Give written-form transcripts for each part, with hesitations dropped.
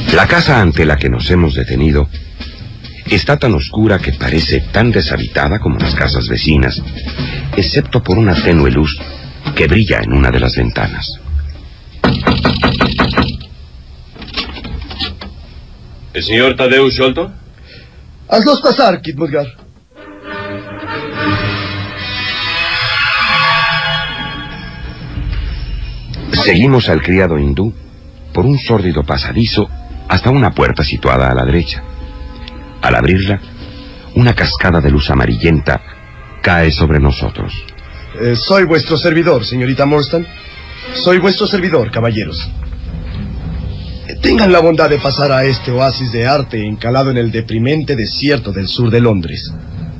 La casa ante la que nos hemos detenido está tan oscura que parece tan deshabitada como las casas vecinas, excepto por una tenue luz que brilla en una de las ventanas. ¿El señor Tadeusz Sholto? Hazlos pasar, Kid Mudgar. Seguimos al criado hindú por un sórdido pasadizo hasta una puerta situada a la derecha. Al abrirla, una cascada de luz amarillenta cae sobre nosotros. Soy vuestro servidor, señorita Morstan. Soy vuestro servidor, caballeros. Tengan la bondad de pasar a este oasis de arte encalado en el deprimente desierto del sur de Londres.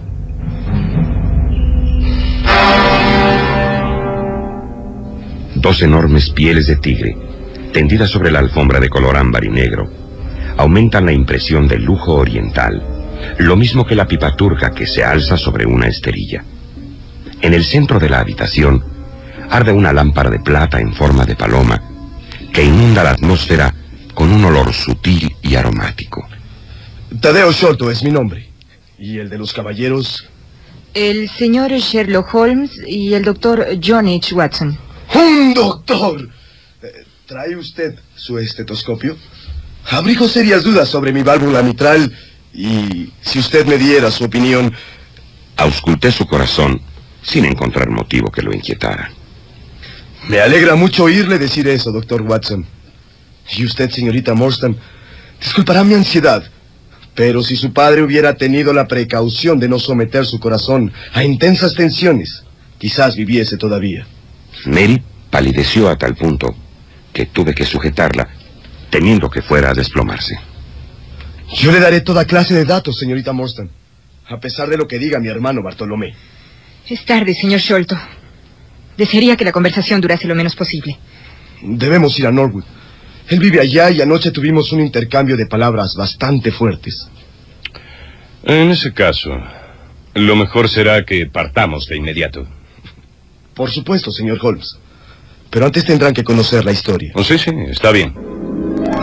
Dos enormes pieles de tigre, tendidas sobre la alfombra de color ámbar y negro, aumentan la impresión del lujo oriental, lo mismo que la pipa turca que se alza sobre una esterilla. En el centro de la habitación arde una lámpara de plata en forma de paloma que inunda la atmósfera con un olor sutil y aromático. Tadeusz Sholto es mi nombre. ¿Y el de los caballeros? El señor Sherlock Holmes y el doctor John H. Watson. ¡Un doctor! ¿Trae usted su estetoscopio? Abrigo serias dudas sobre mi válvula mitral y si usted me diera su opinión... Ausculté su corazón sin encontrar motivo que lo inquietara. Me alegra mucho oírle decir eso, doctor Watson. Y usted, señorita Morstan, disculpará mi ansiedad, pero si su padre hubiera tenido la precaución de no someter su corazón a intensas tensiones, quizás viviese todavía. Mary palideció a tal punto que tuve que sujetarla, temiendo que fuera a desplomarse. Yo le daré toda clase de datos, señorita Morstan, a pesar de lo que diga mi hermano Bartolomé. Es tarde, señor Sholto. Desearía que la conversación durase lo menos posible. Debemos ir a Norwood. Él vive allá y anoche tuvimos un intercambio de palabras bastante fuertes. En ese caso, lo mejor será que partamos de inmediato. Por supuesto, señor Holmes. Pero antes tendrán que conocer la historia. Oh, sí, está bien.